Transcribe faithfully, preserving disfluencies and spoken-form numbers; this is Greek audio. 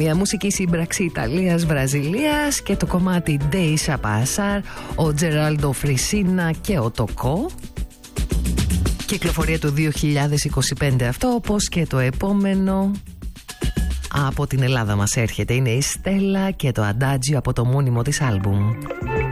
Μια μουσική σύμπραξη Ιταλίας-Βραζιλίας και το κομμάτι Deixa Passar, ο Τζεράλντο Φρισίνα και ο Τοκό. Κυκλοφορία του δύο χιλιάδες είκοσι πέντε αυτό, όπως και το επόμενο. Από την Ελλάδα μας έρχεται, είναι η Στέλλα και το Αντάτζιο από το μόνιμο της άλμπουμ.